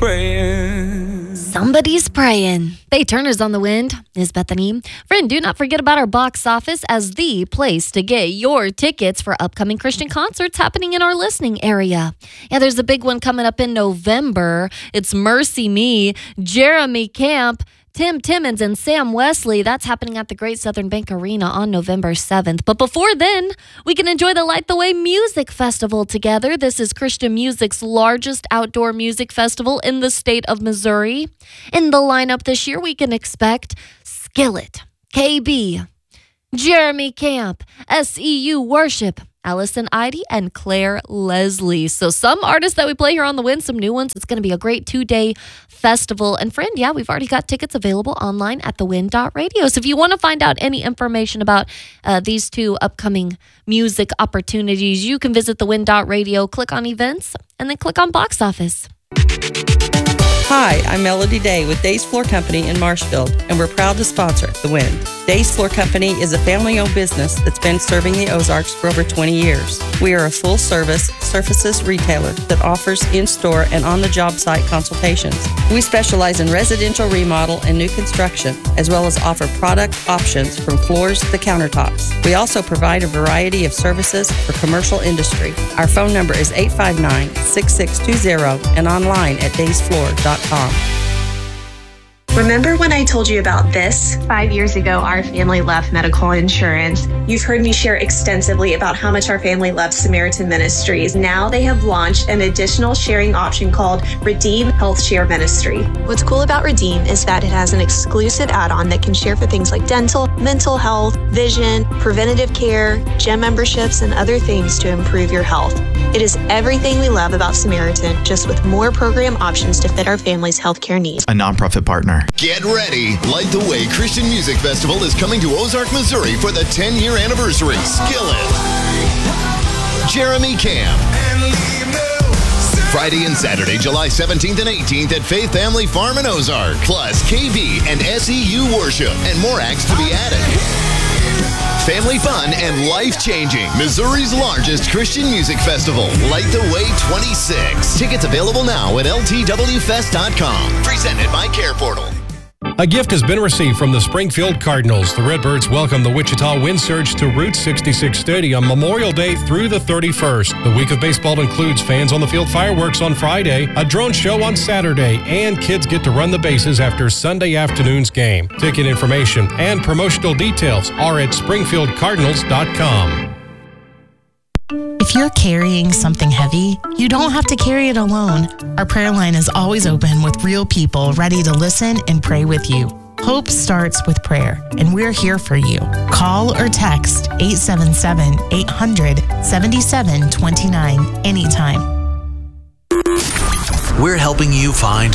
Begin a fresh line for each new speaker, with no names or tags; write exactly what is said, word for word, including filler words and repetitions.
praying.
Somebody's praying. Bay Turner's on the Wind is Bethany. Friend, do not forget about our box office as the place to get your tickets for upcoming Christian concerts happening in our listening area. Yeah, there's a big one coming up in November. It's Mercy Me, Jeremy Camp, Tim Timmons, and Sam Wesley. That's happening at the Great Southern Bank Arena on November seventh. But before then, we can enjoy the Light the Way Music Festival together. This is Christian music's largest outdoor music festival in the state of Missouri. In the lineup this year, we can expect Skillet, K B, Jeremy Camp, S E U Worship, Allison Idy, and Claire Leslie. So some artists that we play here on The Wind, some new ones. It's going to be a great two-day festival. And friend, yeah, we've already got tickets available online at the wind dot radio. So if you want to find out any information about uh, these two upcoming music opportunities, you can visit the wind dot radio, click on events, and then click on box office.
Hi, I'm Melody Day with Days Floor Company in Marshfield, and we're proud to sponsor The Wind. Days Floor Company is a family-owned business that's been serving the Ozarks for over twenty years. We are a full-service surfaces retailer that offers in-store and on-the-job site consultations. We specialize in residential remodel and new construction, as well as offer product options from floors to countertops. We also provide a variety of services for commercial industry. Our phone number is eight five nine, six six two zero and online at days floor dot com.
Remember when I told you about this? Five years ago, our family left medical insurance. You've heard me share extensively about how much our family loves Samaritan Ministries. Now they have launched an additional sharing option called Redeem Health Share Ministry. What's cool about Redeem is that it has an exclusive add-on that can share for things like dental, mental health, vision, preventative care, gym memberships, and other things to improve your health. It is everything we love about Samaritan, just with more program options to fit our family's healthcare needs.
A nonprofit partner.
Get ready. Light the Way Christian Music Festival is coming to Ozark, Missouri for the ten-year anniversary. Skillet, Jeremy Camp, Friday and Saturday, July seventeenth and eighteenth at Faith Family Farm in Ozark. Plus K B and S E U Worship and more acts to be added. Family fun and life-changing. Missouri's largest Christian music festival. Light the Way twenty-six. Tickets available now at L T W fest dot com. Presented by Care Portal.
A gift has been received from the Springfield Cardinals. The Redbirds welcome the Wichita Wind Surge to Route sixty-six Stadium Memorial Day through the thirty-first. The week of baseball includes fans on the field fireworks on Friday, a drone show on Saturday, and kids get to run the bases after Sunday afternoon's game. Ticket information and promotional details are at springfield cardinals dot com.
If you're carrying something heavy, you don't have to carry it alone. Our prayer line is always open with real people ready to listen and pray with you. Hope starts with prayer, and we're here for you. Call or text eight seven seven, eight hundred, seventy-seven twenty-nine anytime.
We're helping you find